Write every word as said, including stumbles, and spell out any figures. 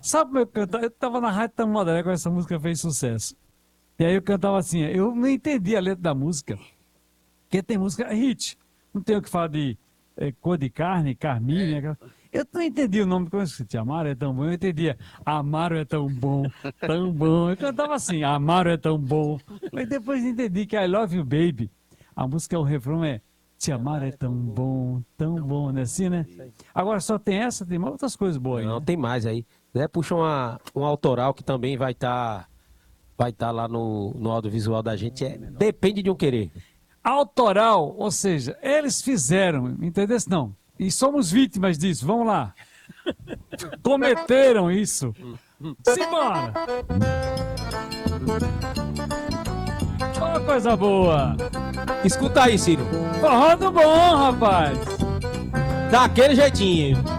Sabe como eu cantava? Eu tava na Rádio Tamandaré quando essa música fez sucesso. E aí eu cantava assim, eu não entendi a letra da música, porque tem música hit. Não tem o que falar de eh, cor de carne, carmine. aquela- Eu não entendi o nome, como é que se Amaro é tão bom. Eu entendia, Amaro é tão bom, tão bom. Eu cantava assim, Amaro é tão bom. Mas depois entendi que I Love You Baby. A música, o refrão é Te amar é tão bom, tão bom, né? Assim, né? Agora só tem essa, tem outras coisas boas aí, Não, né? tem mais aí. Né? Puxa uma, um autoral que também vai estar vai tá lá no, no audiovisual da gente. É, depende de um querer. Autoral, ou seja, eles fizeram, entendeu? Não. E somos vítimas disso, vamos lá. Cometeram isso. Simbora! Ó, coisa boa! Escuta aí, Ciro. Forró do bom, rapaz! Daquele jeitinho.